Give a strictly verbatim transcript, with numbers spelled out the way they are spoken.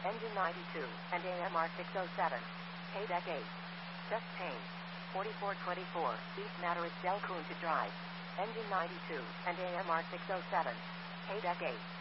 Engine ninety-two, and A M R six oh seven. K-Deck eight. Just change. forty-four twenty-four, East Madrid Del Kun to drive. Engine ninety-two, and A M R six oh seven. K-Deck eight.